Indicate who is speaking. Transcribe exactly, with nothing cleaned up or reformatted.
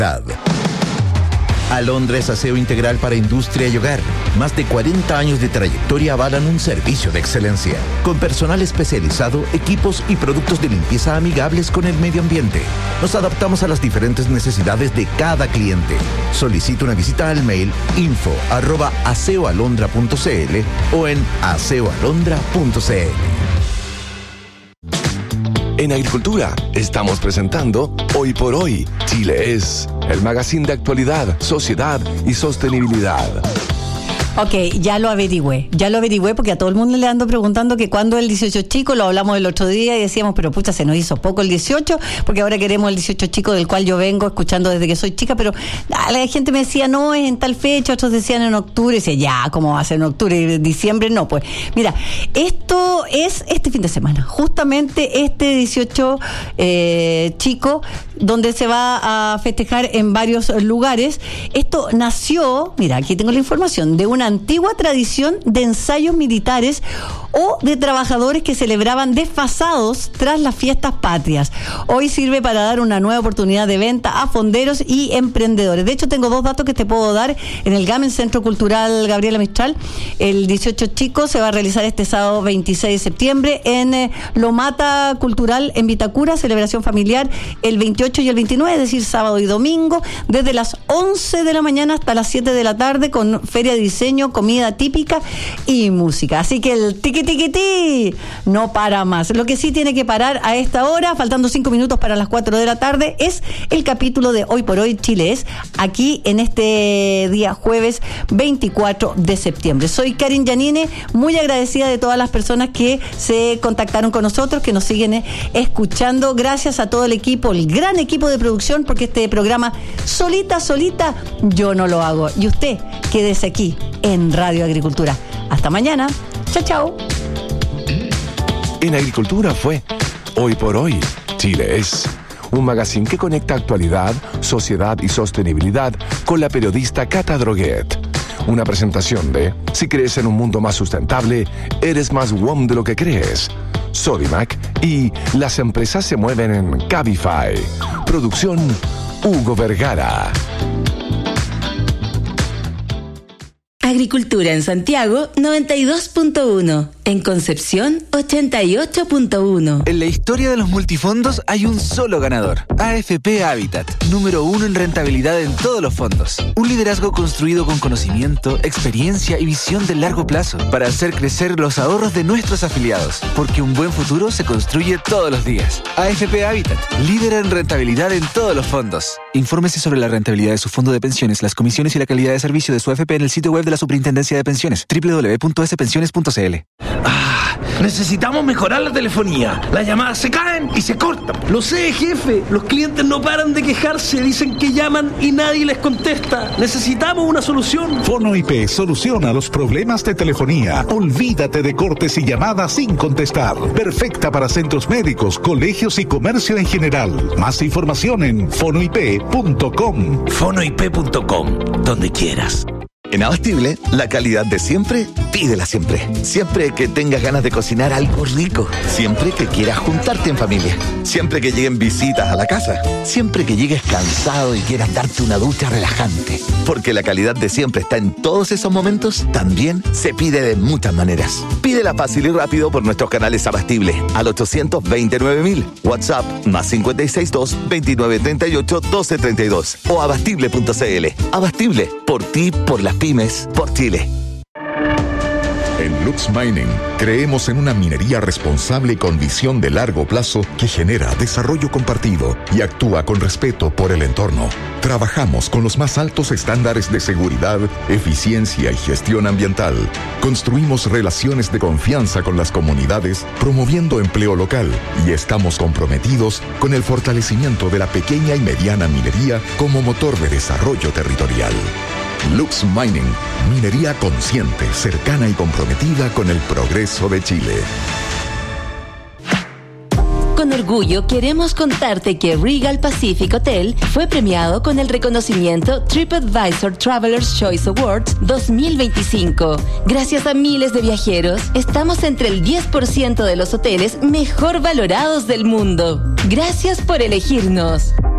Speaker 1: Alondra es aseo integral para industria y hogar. Más de cuarenta años de trayectoria avalan un servicio de excelencia, con personal especializado, equipos y productos de limpieza amigables con el medio ambiente. Nos adaptamos a las diferentes necesidades de cada cliente. Solicita una visita al mail info arroba aseoalondra punto cl o en aseoalondra punto cl.
Speaker 2: En Agricultura estamos presentando Hoy por Hoy, Chile es, el magazine de actualidad, sociedad y sostenibilidad.
Speaker 3: Ok, ya lo averigüé, ya lo averigüé porque a todo el mundo le ando preguntando que cuándo es el dieciocho chico, lo hablamos el otro día y decíamos, pero pucha, se nos hizo poco el dieciocho, porque ahora queremos el dieciocho chico del cual yo vengo escuchando desde que soy chica, pero la gente me decía, no, es en tal fecha, otros decían en octubre, y decía, ya, ¿cómo va a ser en octubre y en diciembre? No, pues, mira, esto es este fin de semana, justamente este dieciocho eh, chico, donde se va a festejar en varios lugares. Esto nació, mira, aquí tengo la información, de una antigua tradición de ensayos militares o de trabajadores que celebraban desfasados tras las fiestas patrias. Hoy sirve para dar una nueva oportunidad de venta a fonderos y emprendedores. De hecho, tengo dos datos que te puedo dar. En el GAM, el Centro Cultural Gabriela Mistral, el dieciocho chico se va a realizar este sábado veintiséis de septiembre en eh, Lomata Cultural en Vitacura, celebración familiar el veintiocho y el veintinueve, es decir, sábado y domingo, desde las once de la mañana hasta las siete de la tarde, con feria de diseño, comida típica y música. Así que el tiqui tiqui ti no para más. Lo que sí tiene que parar a esta hora, faltando cinco minutos para las cuatro de la tarde, es el capítulo de Hoy por Hoy Chile es, aquí en este día jueves veinticuatro de septiembre. Soy Karin Yanine, muy agradecida de todas las personas que se contactaron con nosotros, que nos siguen eh, escuchando. Gracias a todo el equipo, el gran equipo de producción, porque este programa solita, solita, yo no lo hago. Y usted, quédese aquí en Radio Agricultura. Hasta mañana. Chao, chao.
Speaker 2: En Agricultura fue Hoy por Hoy, Chile es, un magazine que conecta actualidad, sociedad y sostenibilidad con la periodista Cata Droguet. Una presentación de Si crees en un mundo más sustentable, eres más W O M de lo que crees. Sodimac y Las empresas se mueven en Cabify. Producción Hugo Vergara.
Speaker 4: Agricultura en Santiago noventa y dos punto uno. En Concepción ochenta y ocho punto uno.
Speaker 5: En la historia de los multifondos hay un solo ganador. A F P Habitat, número uno en rentabilidad en todos los fondos. Un liderazgo construido con conocimiento, experiencia y visión de largo plazo para hacer crecer los ahorros de nuestros afiliados. Porque un buen futuro se construye todos los días. A F P Habitat, líder en rentabilidad en todos los fondos. Infórmese sobre la rentabilidad de su fondo de pensiones, las comisiones y la calidad de servicio de su A F P en el sitio web de la Superintendencia de Pensiones, doble u doble u doble u punto ese pensiones punto c l.
Speaker 6: Ah, necesitamos mejorar la telefonía. Las llamadas se caen y se cortan.
Speaker 7: Lo sé, jefe. Los clientes no paran de quejarse. Dicen que llaman y nadie les contesta. Necesitamos una solución.
Speaker 8: Fono I P soluciona los problemas de telefonía. Olvídate de cortes y llamadas sin contestar. Perfecta para centros médicos, colegios y comercio en general. Más información en fono i p punto com.
Speaker 6: fono i p punto com, donde quieras.
Speaker 9: En Abastible, la calidad de siempre, pídela siempre. Siempre que tengas ganas de cocinar algo rico. Siempre que quieras juntarte en familia. Siempre que lleguen visitas a la casa. Siempre que llegues cansado y quieras darte una ducha relajante. Porque la calidad de siempre está en todos esos momentos, también se pide de muchas maneras. Pídela fácil y rápido por nuestros canales Abastible al ochocientos veintinueve mil. WhatsApp más cinco seis dos, veintinueve treinta y ocho, doce treinta y dos. O abastible punto c l. Abastible, por ti, por las pymes, por Chile.
Speaker 10: En Lux Mining creemos en una minería responsable con visión de largo plazo que genera desarrollo compartido y actúa con respeto por el entorno. Trabajamos con los más altos estándares de seguridad, eficiencia y gestión ambiental. Construimos relaciones de confianza con las comunidades, promoviendo empleo local, y estamos comprometidos con el fortalecimiento de la pequeña y mediana minería como motor de desarrollo territorial. Lux Mining, minería consciente, cercana y comprometida con el progreso de Chile.
Speaker 4: Con orgullo queremos contarte que Regal Pacific Hotel fue premiado con el reconocimiento TripAdvisor Traveler's Choice Awards dos mil veinticinco. Gracias a miles de viajeros, estamos entre el diez por ciento de los hoteles mejor valorados del mundo. Gracias por elegirnos.